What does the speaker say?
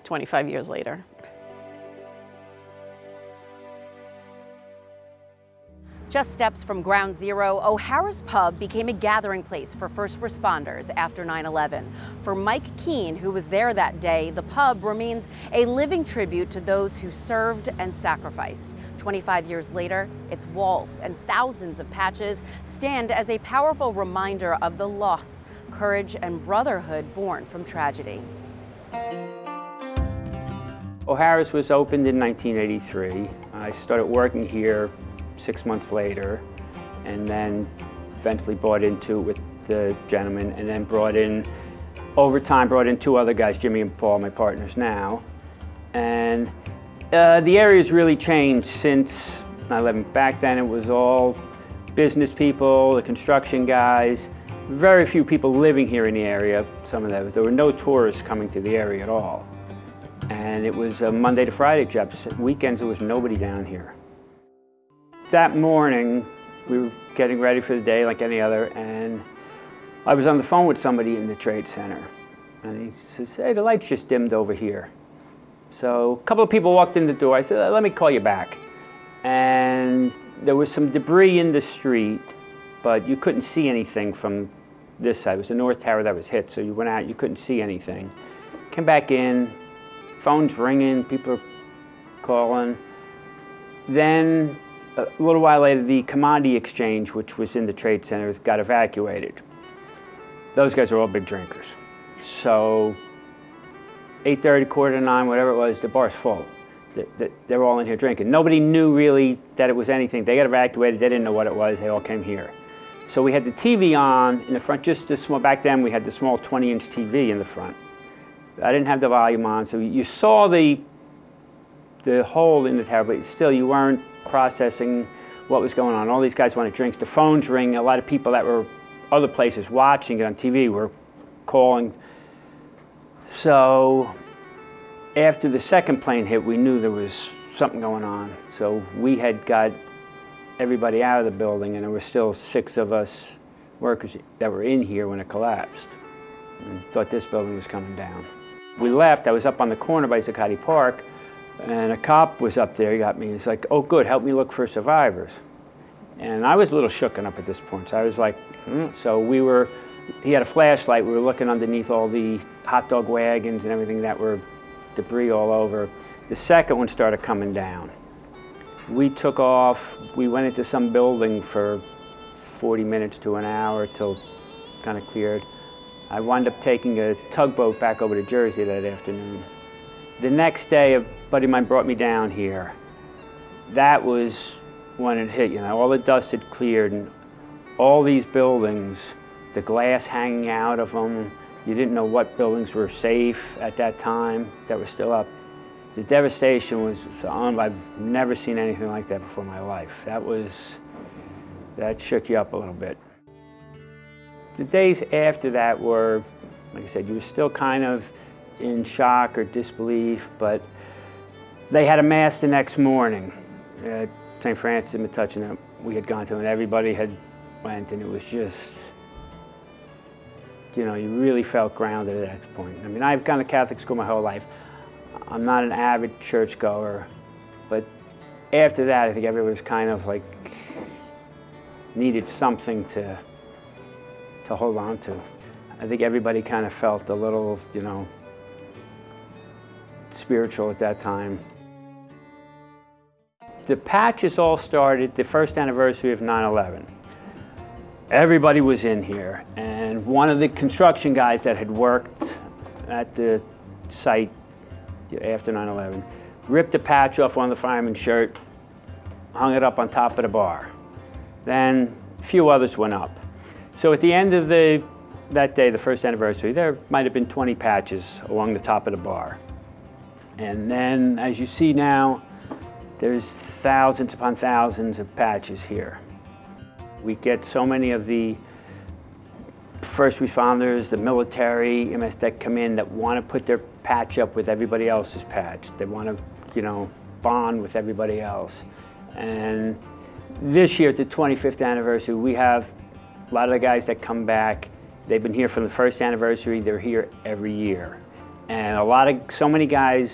25 years later. Just steps from Ground Zero, O'Hara's Pub became a gathering place for first responders after 9/11. For Mike Keene, who was there that day, the pub remains a living tribute to those who served and sacrificed. 25 years later, its walls and thousands of patches stand as a powerful reminder of the loss, courage, and brotherhood born from tragedy. O'Hara's was opened in 1983. I started working here 6 months later, and then eventually bought into it with the gentleman, and then over time brought in two other guys, Jimmy and Paul, my partners now. And the area's really changed since 9/11. Back then it was all business people, the construction guys, very few people living here in the area. There were no tourists coming to the area at all. And it was a Monday to Friday job. Weekends there was nobody down here. That morning, we were getting ready for the day like any other, and I was on the phone with somebody in the Trade Center. And he says, hey, the lights just dimmed over here. So a couple of people walked in the door. I said, let me call you back. And there was some debris in the street, but you couldn't see anything from this side. It was the North Tower that was hit, so you went out, you couldn't see anything. Came back in, phone's ringing, people are calling. Then, a little while later, the commodity exchange, which was in the Trade Center, got evacuated. Those guys are all big drinkers. So 8:30, 8:45, whatever it was, the bar's full. They're all in here drinking. Nobody knew really that it was anything. They got evacuated, they didn't know what it was, they all came here. So we had the TV on in the front, just a small, back then we had the small 20-inch TV in the front. I didn't have the volume on, so you saw the hole in the tower, but still you weren't processing what was going on. All these guys wanted drinks. The phones ring. A lot of people that were other places watching it on TV were calling. So after the second plane hit, we knew there was something going on. So we had got everybody out of the building, and there were still 6 of us workers that were in here when it collapsed. And thought this building was coming down. We left. I was up on the corner by Zuccotti Park, and a cop was up there. He got me. He's like, oh, good, help me look for survivors. And I was a little shooken up at this point. So I was like, So he had a flashlight. We were looking underneath all the hot dog wagons and everything that were debris all over. The second one started coming down. We took off. We went into some building for 40 minutes to an hour till it kind of cleared. I wound up taking a tugboat back over to Jersey that afternoon. The next day, a buddy of mine brought me down here. That was when it hit, all the dust had cleared, and all these buildings, the glass hanging out of them, you didn't know what buildings were safe at that time that were still up. The devastation was I've never seen anything like that before in my life. That shook you up a little bit. The days after that were, like I said, you were still kind of in shock or disbelief, but they had a mass the next morning at St. Francis in Metuchen that we had gone to, and everybody had went, and it was just, you really felt grounded at that point. I mean, I've gone to Catholic school my whole life. I'm not an avid churchgoer, but after that, I think everybody was kind of like, needed something to hold on to. I think everybody kind of felt a little, spiritual at that time. The patches all started the first anniversary of 9/11. Everybody was in here, and one of the construction guys that had worked at the site after 9/11 ripped a patch off one of the fireman's shirt, hung it up on top of the bar. Then a few others went up. So at the end of that day, the first anniversary, there might have been 20 patches along the top of the bar. And then, as you see now, there's thousands upon thousands of patches here. We get so many of the first responders, the military, EMS that come in that want to put their patch up with everybody else's patch. They want to, bond with everybody else. And this year, at the 25th anniversary, we have a lot of the guys that come back. They've been here from the first anniversary. They're here every year. And so many guys